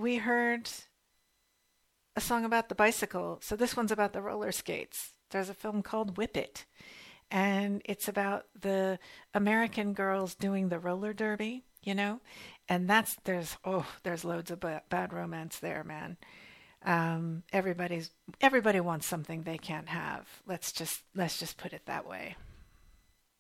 we heard a song about the bicycle. So this one's about the roller skates. There's a film called Whip It, and it's about the American girls doing the roller derby, and there's loads of bad romance there, man. Everybody wants something they can't have. Let's just put it that way.